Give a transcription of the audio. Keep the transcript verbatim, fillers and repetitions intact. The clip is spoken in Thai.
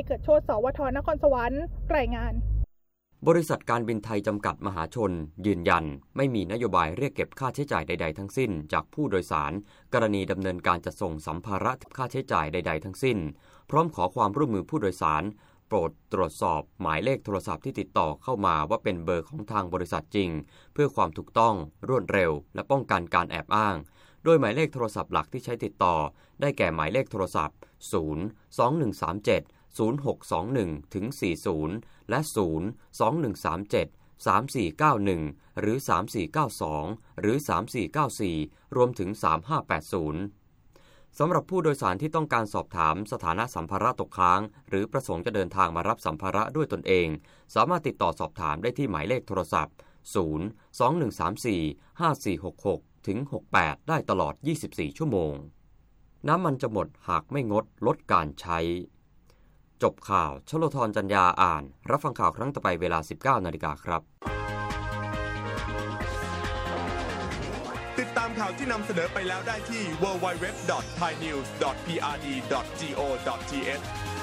เกิดโชติ สวท นครสวรรค์รายงานบริษัทการบินไทยจำกัดมหาชนยืนยันไม่มีนโยบายเรียกเก็บค่าใช้จ่ายใดๆทั้งสิ้นจากผู้โดยสารกรณีดำเนินการจัดส่งสัมภาระค่าใช้จ่ายใดๆทั้งสิ้นพร้อมขอความร่วมมือผู้โดยสารโปรดตรวจสอบหมายเลขโทรศัพท์ที่ติดต่อเข้ามาว่าเป็นเบอร์ของทางบริษัทจริงเพื่อความถูกต้องรวดเร็วและป้องกันการแอบอ้างโดยหมายเลขโทรศัพท์หลักที่ใช้ติดต่อได้แก่หมายเลขโทรศัพท์ศูนย์ สอง หนึ่ง สาม เจ็ด ศูนย์ หก สอง หนึ่ง ถึง สี่สิบและศูนย์ สอง หนึ่ง สาม เจ็ด สาม สี่ เก้า หนึ่งหรือสาม สี่ เก้า สองหรือสาม สี่ เก้า สี่รวมถึงสาม ห้า แปด ศูนย์สำหรับผู้โดยสารที่ต้องการสอบถามสถานะสัมภาระตกค้างหรือประสงค์จะเดินทางมารับสัมภาระด้วยตนเองสามารถติดต่อสอบถามได้ที่หมายเลขโทรศัพท์ศูนย์ สอง หนึ่ง สาม สี่ ห้า สี่ หก หก ถึง หก แปดได้ตลอดยี่สิบสี่ชั่วโมงน้ำมันจะหมดหากไม่งดลดการใช้จบข่าวชโลธรจัญญาอ่านรับฟังข่าวครั้งต่อไปเวลา สิบเก้านาฬิกา นครับติดตามข่าวที่นำเสนอไปแล้วได้ที่ ดับเบิลยู ดับเบิลยู ดับเบิลยู ดอท ไทยนิวส์ ดอท พี อาร์ ดี ดอท จี โอ ดอท ที เอช